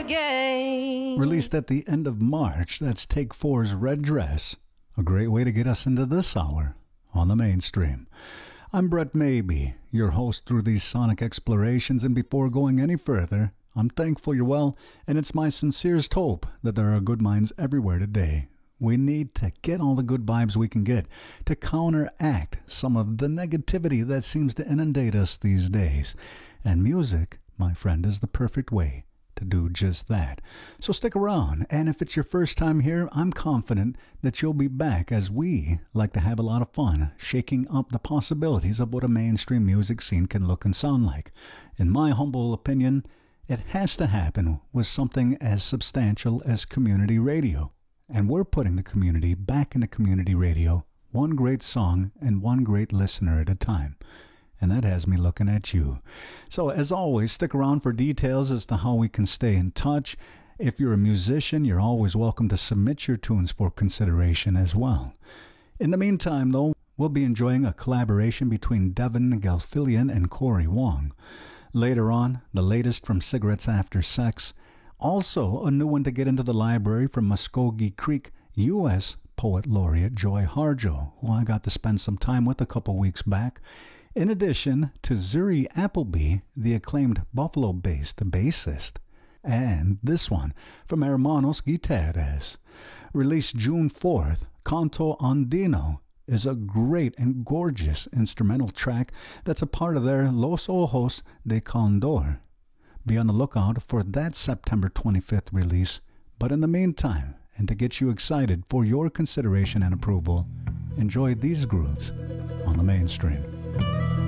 game. Released at the end of March, that's Take Four's Red Dress. A great way to get us into this hour on the mainstream. I'm Brett Maybe, your host through these sonic explorations, and before going any further, I'm thankful you're well, and it's my sincerest hope that there are good minds everywhere today. We need to get all the good vibes we can get to counteract some of the negativity that seems to inundate us these days. And music, my friend, is the perfect way to do just that. So stick around, and if it's your first time here, I'm confident that you'll be back, as we like to have a lot of fun shaking up the possibilities of what a mainstream music scene can look and sound like. In my humble opinion, it has to happen with something as substantial as community radio. And we're putting the community back into community radio, one great song and one great listener at a time. And that has me looking at you. So as always, stick around for details as to how we can stay in touch. If you're a musician, you're always welcome to submit your tunes for consideration as well. In the meantime, though, we'll be enjoying a collaboration between Devin Gelfillion and Corey Wong. Later on, the latest from Cigarettes After Sex. Also, a new one to get into the library from Muskogee Creek, U.S. Poet Laureate Joy Harjo, who I got to spend some time with a couple weeks back. In addition to Zuri Appleby, the acclaimed Buffalo-based bassist. And this one from Hermanos Guitarras. Released June 4th, Canto Andino is a great and gorgeous instrumental track that's a part of their Los Ojos de Condor. Be on the lookout for that September 25th release. But in the meantime, and to get you excited for your consideration and approval, enjoy these grooves on the mainstream.